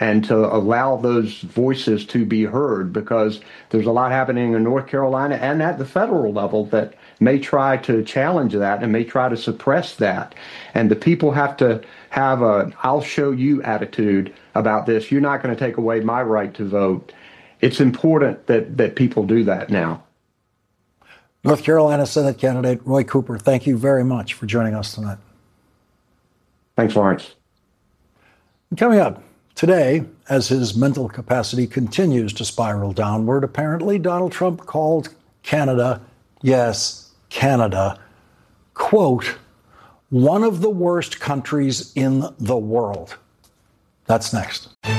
and to allow those voices to be heard, because there's a lot happening in North Carolina and at the federal level that may try to challenge that and may try to suppress that. And the people have to have a "I'll show you" attitude about this. You're not going to take away my right to vote. It's important that people do that now. North Carolina Senate candidate Roy Cooper, thank you very much for joining us tonight. Thanks, Lawrence. Coming up today, as his mental capacity continues to spiral downward, apparently Donald Trump called Canada, yes, Canada, quote, one of the worst countries in the world. That's next.